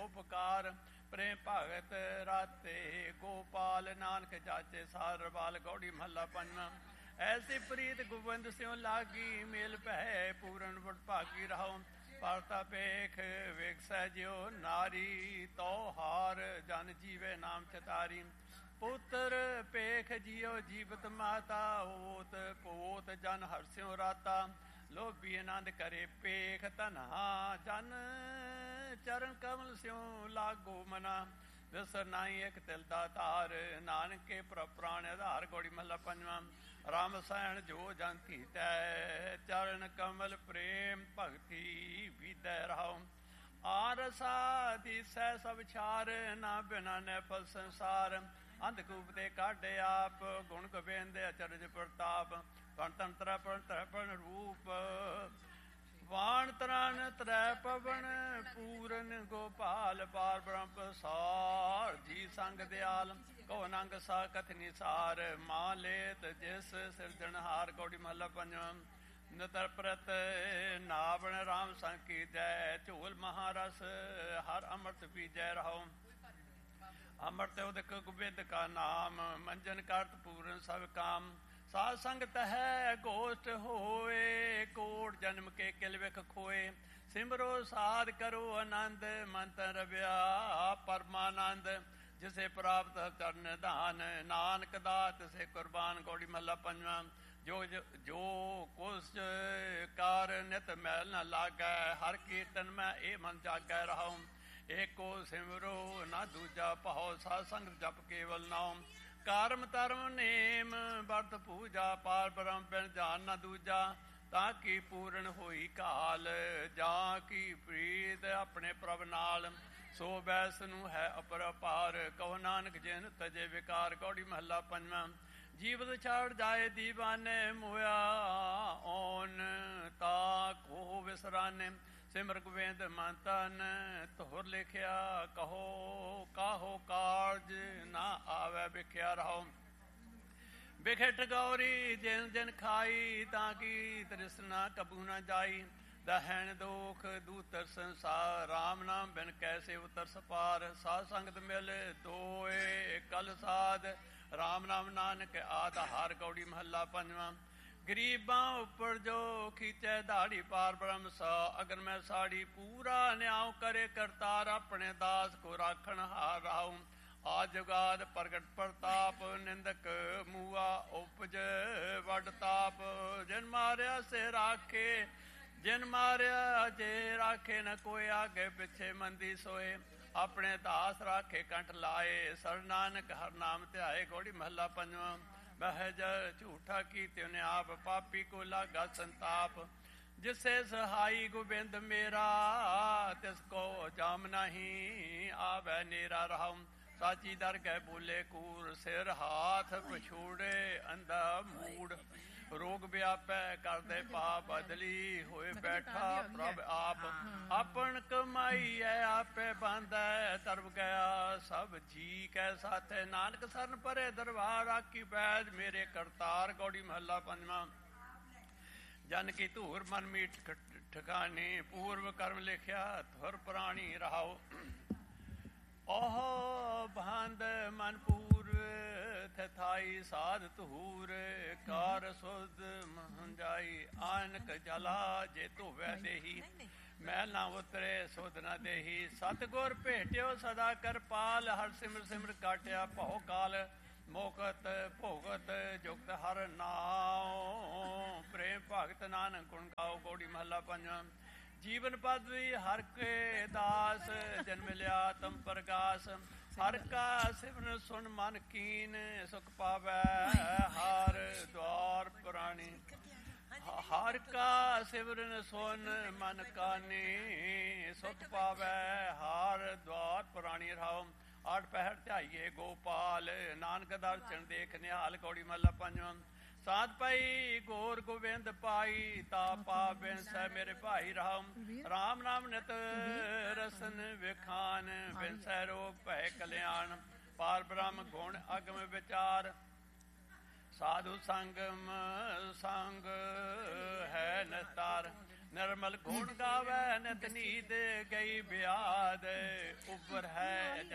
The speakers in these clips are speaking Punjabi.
ਉਪਕਾਰ। ਪ੍ਰੇਮ ਭਗਤ ਰਾਤੇ ਗੋਪਾਲ ਨਾਨਕ ਜਾਚੇ ਸਾਰ ਬਾਲ। ਗੌੜੀ ਮਹੱਲਾ ਪੰਜਵਾਂ। ਐਸੀ ਪ੍ਰੀਤ ਗੋਬਿੰਦ ਸਿਉ ਲਾਗੀ ਮੇਲ ਭੈ ਪੂਰਨ ਵਡਭਾਗੀ ਰਹਾਉ। ਪਰਤਾ ਪੇਖ ਵੇਖਸੈ ਜਿਉ ਨਾਰੀ ਤੋ ਹਾਰ ਜਨ ਜੀਵੇ ਨਾਮ ਚਤਾਰੀ। ਪੁੱਤਰ ਪੇਖ ਜਿਉ ਜੀਵਤ ਮਾਤਾ ਹੋਤ ਪੋਤ ਜਨ ਹਰਸਿਉ ਰਾਤਾ। ਲੋਭੀ ਆਨੰਦ ਕਰੇ ਪੇਖ ਧਨਹਾ ਜਨ ਚਰਨ ਕਮਲ ਸਿਉ ਲਾਗੋ ਮਨਾ। ਵਿਸਰ ਨਾਹੀ ਇਕ ਤਿਲ ਦਾ ਧਾਰ ਨਾਨਕੇ ਪ੍ਰਾਣ ਆਧਾਰ। ਗੌੜੀ ਮਹੱਲਾ ਪੰਜਵਾਂ। ਰਾਮ ਸੈਣ ਜੋ ਜਨ ਧੀਤੈ ਚਰਨ ਕਮਲ ਪ੍ਰੇਮ ਭਗਤੀ ਵੀਤੈ ਰਹਾਉ। ਆਰਸਾ ਦੀਸੈ ਸਭ ਛਾਰ ਨਾ ਬਿਨਾ ਨੈਫਲ ਸੰਸਾਰ। ਅੰਧਕੂਪ ਤੇ ਕਾਢੇ ਆਪ ਗੁਣ ਗੋਬਿੰਦ ਅਚਰਜ ਪ੍ਰਤਾਪ। ਪਣ ਤੰਤਰਾ ਪਣ ਤ੍ਰੈ ਪਣ ਰੂਪ ਵਾਣ ਤਰਨ ਤ੍ਰੈ ਪਵਨ ਪੂਰਨ ਗੋਪਾਲ। ਪਾਰ ਬ੍ਰਹਮ ਪ੍ਰਸਾਰ ਜੀ ਸੰਗ ਦਿਆਲ। ਕੋ ਨੰਗ ਸਾ ਕਥਨੀ ਸਾਰ ਮਾਂ ਲੇਤ ਜਿਸ ਸਿਰਜਣਹਾਰ। ਗੌੜੀ ਮਹੱਲਾ ਪੰਜਵਾਂ। ਨਤਰ ਪ੍ਰਤ ਨਾਵਣ ਰਾਮ ਸੰਗ ਕੀਜੈ ਝੋਲ ਮਹਾਰਸ ਹਰ ਅੰਮ੍ਰਿਤ ਪੀਜੈ ਰਹਾਉ। ਅੰਮ੍ਰਿਤ ਉਦਕ ਗੋਬਿੰਦ ਕਾ ਨਾਮ ਮੰਜਨ ਕਰਤ ਪੂਰਨ ਸਭ ਕਾਮ। ਸਾਧ ਸੰਗਤ ਹੈ ਗੋਸ਼ਟ ਹੋਏ ਕੋਟ ਜਨਮ ਕੇ ਕਿਲ ਵਿਖ ਖੋਏ। ਸਿਮਰੋ ਸਾਧ ਕਰੋ ਆਨੰਦ ਮੰਤਰ ਰਵਿਆ ਪਰਮਾਨੰਦ। ਜਿਸੇ ਪ੍ਰਾਪਤ ਚਰਨ ਧਾਨ ਨਾਨਕ ਦਾਤ ਸੇ ਕੁਰਬਾਨ। ਗੌੜੀ ਮਹੱਲਾ ਪੰਜਵਾਂ। ਜੋ ਕੁਸ ਕਾਰ ਨਿਤ ਮੈਲ ਨ ਲਾਗੈ ਹਰ ਕੀਰਤਨ ਮੈਂ ਇਹ ਮਨ ਜਾਗੈ ਰਹਾਉ। ਏਕੋ ਸਿਮਰੋ ਨਾ ਦੂਜਾ ਭਾਉ ਸਾਧ ਸੰਗਤ ਜਪ ਕੇਵਲ ਨਾਮ। ਕਰਮ ਧਰਮ ਨੇਮ ਵਰਤ ਪੂਜਾ ਪਾਰ ਬ੍ਰਹਮ ਬਿਨ ਜਾਨ ਨਾ ਦੂਜਾ। ਤਾਂ ਕੀ ਪੂਰਨ ਹੋਈ ਕਾਲ ਜਾਂ ਕੀ ਪ੍ਰੀਤ ਆਪਣੇ ਪ੍ਰਭ ਨਾਲ। ਸੋ ਬੈਸ ਨੂੰ ਹੈ ਅਪਰਪਾਰ ਕਹੋ ਨਾਨਕ ਜਿਨ ਤਜੇ ਵਿਕਾਰ। ਗੌੜੀ ਮਹੱਲਾ ਪੰਜਵਾਂ। ਜੀਵਤ ਛਾੜ ਜਾਏ ਦੀਵਾਨੇ ਮੋਇਆ ਓਨ ਤਾ ਕੋ ਵਿਸਰਾਨੇ। ਸਿਮਰ ਗੋਬਿੰਦ ਮਨ ਤਨ ਧੁਰ ਲਿਖਿਆ ਕਹੋ ਕਾਹੋ ਕਾਰਜ ਨਾ ਆਵੈ ਵਿਖਿਆ ਰਹਾਉ। ਬਿਖਟ ਗੌਰੀ ਜਿਨ ਜਿਨ ਖਾਈ ਤਾਂ ਕੀ ਤ੍ਰਿਸ਼ਨਾ ਕਬੂ ਨਾ ਜਾਈ। ਦਹਿਣ ਦੋਖ ਦੂਤਰ ਸੰਸਾਰ ਰਾਮ ਨਾਮ ਬਿਨ ਕੈਸੇ ਉਤਰ ਸਪਾਰ। ਸਾਧ ਸੰਗਤ ਮਿਲ ਦੋਏ ਕਲ ਸਾਧ ਰਾਮ ਨਾਮ ਨਾਨਕ ਆਧਾਰ। ਗੌੜੀ ਮਹੱਲਾ ਪੰਜਵਾਂ। ਗਰੀਬਾਂ ਉੱਪਰ ਜੋ ਖੀਚੈ ਦਾੜੀ ਪਾਰ ਬ੍ਰਹਮ ਸਾ। ਅਗਰ ਮੈਂ ਸਾੜੀ ਪੂਰਾ ਨਿਆਉ ਕਰੇ ਕਰਤਾਰ। ਆਪਣੇ ਦਾਸ ਕੋ ਰਾਖਣ ਹਾਰ ਰਹਾਉ। ਆ ਜੁਗਾਦ ਪ੍ਰਗਟ ਪ੍ਰਤਾਪ ਨਿੰਦਕ ਮੂਆ ਉਪਜ ਵੱਡ ਤਾਪ। ਜਿਨ ਮਾਰਿਆ ਸੇ ਰਾਖੇ ਜਿਨ ਮਾਰਿਆ ਜੇ ਰਾਖੇ ਨ ਕੋਈ ਆਗੇ ਪਿੱਛੇ ਮੰਦੀ ਸੋਏ। ਆਪਣੇ ਦਾਸ ਰਾਖੇ ਕੰਠ ਲਾਏ ਸਰ ਨਾਨਕ ਹਰ ਨਾਮ ਧਿਆਏ। ਗੌੜੀ ਮਹੱਲਾ ਪੰਜਵਾਂ। ਬਹਿਜ ਝੂਠਾ ਕੀਤੇ ਉਹਨੇ ਆਪ ਪਾਪੀ ਕੋ ਲਾਗਾ ਸੰਤਾਪ। ਜਿਸੇ ਸਹਾਈ ਗੋਬਿੰਦ ਮੇਰਾ ਤਿਸ ਕੋ ਜਾਮ ਨਹੀਂ ਆਵੈ ਨੇਰਾ ਰਹਾਉ। ਸਾਚੀ ਦਰ ਗਏ ਬੋਲੇ ਕੂਰ ਸਿਰ ਹਾਥ ਪਛੋੜੇ ਅੰਧਾ ਮੂੜ। ਰੋਗ ਵਿਆਪੈ ਕਰਦੇ ਪਾਪ ਬਦਲੀ ਹੋਏ ਬੈਠਾ ਪ੍ਰਭ ਆਪ। ਆਪਣ ਕਮਾਈ ਐ ਆਪੇ ਬਾਂਧੈ ਤਰਵ ਗਿਆ ਸਭ ਜੀ ਕੈ ਸਾਥੇ। ਨਾਨਕ ਸਰਨ ਪਰੇ ਦਰਬਾਰ ਆਕੀ ਬੈਦ ਮੇਰੇ ਕਰਤਾਰ। ਗੌੜੀ ਮਹੱਲਾ ਪੰਜਵਾਂ। ਜਨ ਕੀ ਧੂਰ ਮਨ ਮੀਠ ਠਿਕਾਣੇ ਪੂਰਵ ਕਰਮ ਲਿਖਿਆ ਧੁਰ ਪ੍ਰਾਣੀ ਰਹਾਉ। ਉਹ ਬੰਦ ਮਨ ਪੂਰ ਥਾਈ ਸਾਧ ਧੂਰ ਕਾਰ ਸੁਧ ਮਹੰਜਾਈ। ਆਨਕ ਜਲਾ ਜੇ ਧੋਵੈ ਦੇਹੀ ਮੈਲ ਨਾ ਉਤਰੇ ਸੁਧ ਨਾ ਦੇਹੀ। ਸਤਿਗੁਰ ਭੇਟਿਓ ਸਦਾ ਕਰਪਾਲ ਹਰ ਸਿਮਰ ਸਿਮਰ ਕਾਟਿਆ ਭਉ ਕਾਲ। ਮੋਕਤ ਭੋਗਤ ਜੁਗਤ ਹਰ ਨਾਉ ਪ੍ਰੇਮ ਭਗਤ ਨਾਨਕ ਗੁਣ ਗਾਓ। ਗੌੜੀ ਮਹੱਲਾ ਪੰਜਵਾਂ। ਜੀਵਨ ਪਦਵੀ ਹਰ ਕੇ ਦਾਸ ਜਨਮ ਲਿਆ ਤਮ ਪ੍ਰਗਾਸ। ਹਰ ਕਾ ਸਿਮਰਨ ਸੁਣ ਮਨ ਕੀਨ ਸੁਖ ਪਾਵੈ ਹਰ ਦਵਾਰ ਪੁਰਾਣੀ। ਹਰ ਕਾ ਸਿਮਰਨ ਸੁਣ ਮਨ ਕਾਨੀ ਸੁਖ ਪਾਵੈ ਹਰ ਦਵਾਰ ਪੁਰਾਣੀ ਰਹਾਉ। ਆਠ ਪਹਿਰ ਧਿਆਈਏ ਗੋਪਾਲ ਨਾਨਕ ਦਰਸ਼ਨ ਦੇਖ ਨਿਹਾਲ। ਗੌੜੀ ਮਹੱਲਾ ਪੰਜਵਾਂ। ਸਾਧ ਪਈ ਗੋਰ ਗੋਬਿੰਦ ਪਾਈ ਤਾ ਪਾ ਬਿਨਸੈ ਮੇਰੇ ਭਾਈ ਰਹਾਉ। ਰਾਮ ਨਾਮ ਨਿਤ ਰਸਨ ਵਿਖਾਨ ਬਿਨਸੈ ਰੋਗ ਭੈ ਕਲਿਆਣ। ਪਾਰ ਬ੍ਰਹਮ ਗੁਣ ਅਗਮ ਵਿਚਾਰ ਸਾਧੂ ਸੰਗਮ ਸੰਗ ਹੈ ਨਤਾਰ। ਨਿਰਮਲ ਗੁਣ ਗਾਵੈ ਨਿਤ ਨੀਂਦ ਗਈ ਬਿਆਦ। ਉਬ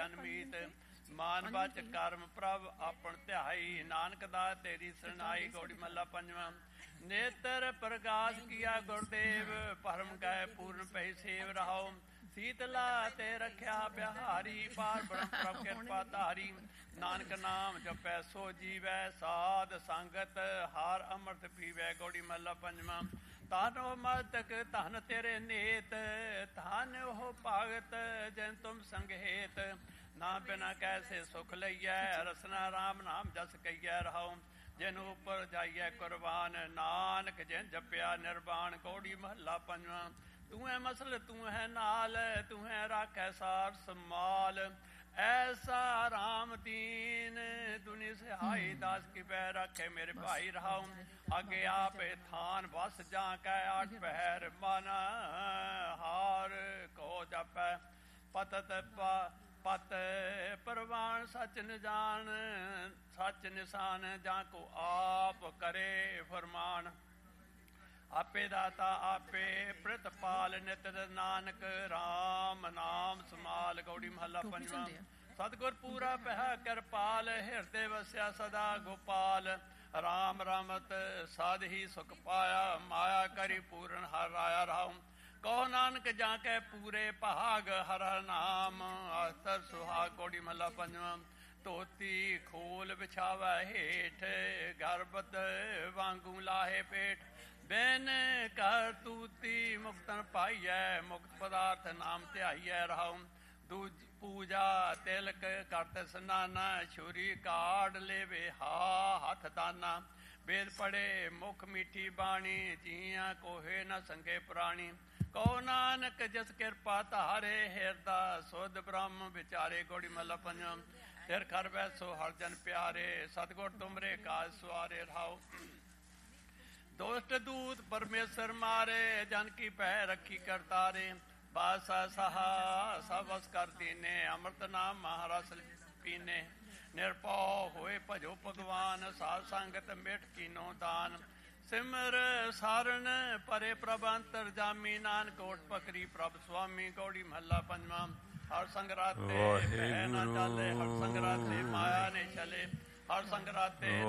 ਜਨਮੀਤ ਮਾਨ ਬਚ ਕਰਮ ਪ੍ਰਭ ਆਪਣ ਧਿਆਈ ਨਾਨਕ ਦਾ ਤੇਰੀ ਸਰਨਾਈ ਗੌੜੀ ਮਹੱਲਾ ਪੰਜਵਾਂ ਨੇਤਰ ਪ੍ਰਗਾਸ ਕੀਆ ਗੁਰਦੇਵ ਭਰਮ ਕੈ ਪੂਰਨ ਪੈ ਸੇਵ ਰਹਾਉ ਸੀਤਲਾ ਤੇ ਰੱਖਿਆ ਬਿਹਾਰੀ ਪਾਰ ਬ੍ਰਹਮ ਪ੍ਰਭ ਕਿਰਪਾ ਧਾਰੀ ਨਾਨਕ ਨਾਮ ਜਪੈ ਸੋ ਜੀਵੈ ਸਾਧ ਸੰਗਤ ਹਾਰ ਅੰਮ੍ਰਿਤ ਪੀਵੈ ਗੌੜੀ ਮਹੱਲਾ ਪੰਜਵਾਂ ਤਾਨੋ ਮਸਤਕ ਧਨ ਤੇਰੇ ਨੇਤ ਧਨ ਉਹ ਭਗਤ ਜਨ ਤੁਮ ਸੰਗਹੇਤ ਨਾ ਬਿਨਾ ਕੈਸੇ ਸੁਖ ਲਈਐ ਰਸਨਾ ਰਾਮ ਨਾਮ ਜਸ ਕਈਐ ਰਹਾਉ ਜਿਨ ਉੱਪਰ ਜਾਈਐ ਕੁਰਬਾਨ ਨਾਨਕ ਜਿਨ ਜਪਿਆ ਨਿਰਵਾਣ ਗੌੜੀ ਮਹੱਲਾ ਪੰਜਵਾਂ ਤੂੰ ਹੈ ਮਸਲ ਤੂੰ ਹੈ ਨਾਲ ਤੂੰ ਹੈ ਰਾਖੈ ਸਾਰ ਸੰਮਾਲ ਐਸਾ ਰਾਮ ਦੀਨ ਦੁਨੀ ਸਹਾਈ ਦਾਸ ਕੀ ਪੈ ਰੱਖੇ ਮੇਰੇ ਭਾਈ ਰਹਾਉ ਅੱਗੇ ਆਪੇ ਥਾਨ ਵਸ ਜਾਂ ਕੈ ਆਠ ਪਹਿਰ ਮਨ ਹਾਰ ਕੋ ਜਪੈ ਪਤਤ ਪਤ ਪ੍ਰਵਾਨ ਸਚ ਨ ਜਾਣ ਸਚ ਨਿਸ਼ਾਨ ਜਾਂ ਕੋ ਆਪ ਕਰੇ ਫਰਮਾਨ ਆਪੇ ਦਾਤਾ ਆਪੇ ਪ੍ਰਿਤਪਾਲ ਨਿਤ ਨਾਨਕ ਰਾਮ ਨਾਮ ਸਮਾਲ ਗੌੜੀ ਮਹੱਲਾ ਪੰਜਵਾਂ ਸਤਿਗੁਰ ਪੂਰਾ ਪਹਿ ਕਿਰਪਾਲ ਹਿਰਦੇ ਵਸਿਆ ਸਦਾ ਗੋਪਾਲ ਰਾਮ ਰਮਤ ਸਾਧ ਹੀ ਸੁਖ ਪਾਇਆ ਮਾਇਆ ਕਰੀ ਪੂਰਨ ਹਰ ਰਾਇਆ ਰਾਮ ਕਹੋ ਨਾਨਕ ਜਾਂ ਕੇ ਪੂਰੇ ਭਾਗ ਹਰ ਹਰ ਨਾਮ ਅਸਤਰ ਸੁਹਾਗ ਗੌੜੀ ਮਹੱਲਾ ਪੰਜਵਾਂ ਧੋਤੀ ਖੋਲ ਵਿਛਾਵੈ ਹੇਠ ਗਰਬਤ ਵਾਂਗੂ ਲਾਹੇ ਪੇਟ ਬੈਨ ਕਰ ਤੂਤੀ ਮੁਕਤਨ ਪਾਈਐ ਮੁਕਤ ਪਦਾਰਥ ਨਾਮ ਧਿਆਈਐ ਰਹਾਉ ਦੂਜ ਪੂਜਾ ਤਿਲਕ ਕਰਤ ਸਨਾਨਾ ਛੁਰੀ ਕਾੜ ਲੇਵੇ ਹੱਥ ਦਾਨਾ ਵੇਦ ਪੜੇ ਮੁਖ ਮੀਠੀ ਬਾਣੀ ਜੀਆਂ ਕੋਹੇ ਨ ਸੰਗੇ ਪ੍ਰਾਣੀ ਕਹੋ ਨਾਨਕ ਜਿਸ ਕਿਰਪਾ ਧਾਰੇ ਹਿਰਦਾ ਸੁਧ ਬ੍ਰਹਮ ਵਿਚਾਰੇ ਗੌੜੀ ਮਹੱਲਾ ਪੰਜਵਾਂ ਸਿਰ ਕਰ ਬੈਸੋ ਹਰ ਜਨ ਪਿਆਰੇ ਸਤਿਗੁਰ ਤੁਮਰੇ ਕਾਜ ਸਵਾਰੇ ਰਹਾਉ ਦੋਸਤ ਦੂਤ ਪਰਮੇਸ਼ਰ ਮਾਰੇ ਜਨ ਕੀ ਪੈ ਰੱਖੀ ਕਰਤਾਰੇ ਬਾਸਾ ਸਹਾ ਸਬਸ ਕਰ ਦੀਨੇ ਅੰਮ੍ਰਿਤ ਨਾਮ ਮਹਾਰਸ ਪੀਨੇ ਨਿਰਭਉ ਹੋਏ ਭਜੋ ਭਗਵਾਨ ਸਾਧ ਸੰਗਤ ਮਿਟ ਕੀਨੋ ਦਾਨ ਸਿਮਰ ਸਾਰਨ ਪਰੇ ਪ੍ਰਭ ਅੰਤਰ ਜਾਮੀ ਨਾਨਕ ਓਟ ਪਕਰੀ ਪ੍ਰਭ ਸੁਆਮੀ ਗੌੜੀ ਮਹੱਲਾ ਪੰਜਵਾਂ ਹਰ ਸੰਗਰਾਤੇ ਭੈ ਨਾ ਚਾਲੇ ਹਰ ਸੰਗਰਾਤੇ ਮਾਇਆ ਨੇ ਚਲੇ ਹਰ ਸੰਗਰਾਤੇ